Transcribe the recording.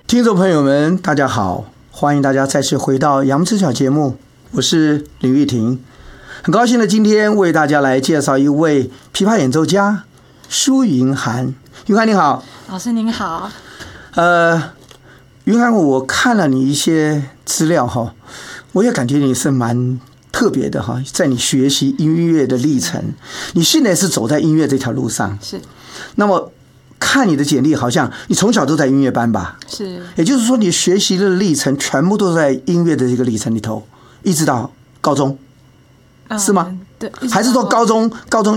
听众朋友们，大家好，欢迎大家再次回到杨之小节目，我是林玉婷，很高兴的今天为大家来介绍一位琵琶演奏家苏云涵。云涵你好。 老师您好。 云涵，我看了你一些资料哈，我也感觉你是蛮特别的哈，在你学习音乐的历程，你现在是走在音乐这条路上。 是。 那么看你的简历，好像你从小都在音乐班吧？ 是。 也就是说，你学习的历程全部都在音乐的这个历程里头，一直到高中，是吗？ 对。 还是说高中